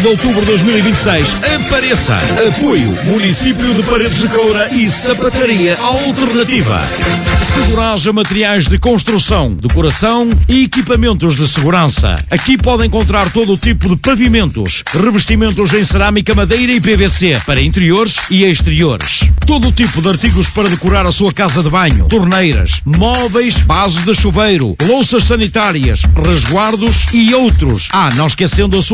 de outubro de 2026. Apareça! Apoio Município de Paredes de Coura e Sapataria Alternativa. Seguragem, materiais de construção, decoração e equipamentos de segurança. Aqui pode encontrar todo o tipo de pavimentos, revestimentos em cerâmica, madeira e PVC para interiores e exteriores. Todo o tipo de artigos para decorar a sua casa de banho, torneiras, móveis, bases de chuveiro, louças sanitárias, resguardos e outros. Não esquecendo a sua